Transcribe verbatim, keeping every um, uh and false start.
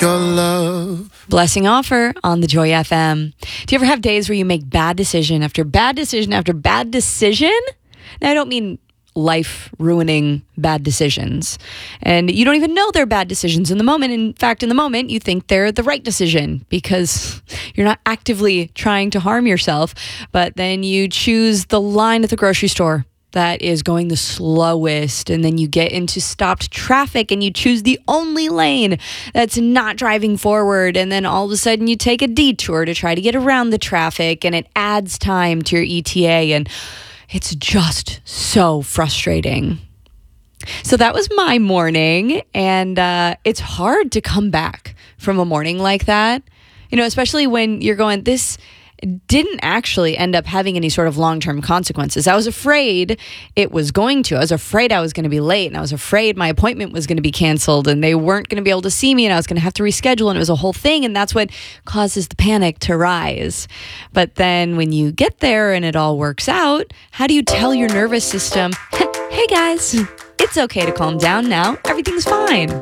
your love. Blessing Offer on the Joy F M. Do you ever have days where you make bad decision after bad decision after bad decision? Now, I don't mean life-ruining bad decisions. And you don't even know they're bad decisions in the moment. In fact, in the moment, you think they're the right decision because you're not actively trying to harm yourself. But then you choose the line at the grocery store that is going the slowest, and then you get into stopped traffic and you choose the only lane that's not driving forward, and then all of a sudden you take a detour to try to get around the traffic, and it adds time to your E T A, and it's just so frustrating. So that was my morning, and uh, it's hard to come back from a morning like that, you know, especially when you're going, this didn't actually end up having any sort of long-term consequences. I was afraid it was going to. I was afraid I was going to be late, and I was afraid my appointment was going to be canceled and they weren't going to be able to see me and I was going to have to reschedule, and it was a whole thing, and that's what causes the panic to rise. But then when you get there and it all works out, how do you tell your nervous system, hey guys, it's okay to calm down now. Everything's fine.